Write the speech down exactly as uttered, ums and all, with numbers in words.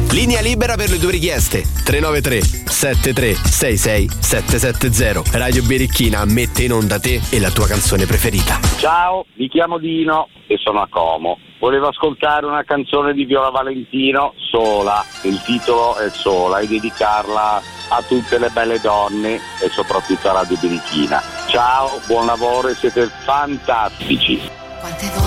Linea libera per le tue richieste. tre nove tre sette tre sei sei sette sette zero. Radio Birichina mette in onda te e la tua canzone preferita. Ciao, mi chiamo Dino e sono a Como. Volevo ascoltare una canzone di Viola Valentino, Sola. Il titolo è Sola, e dedicarla a tutte le belle donne e soprattutto a Radio Birichina. Ciao, buon lavoro e siete fantastici.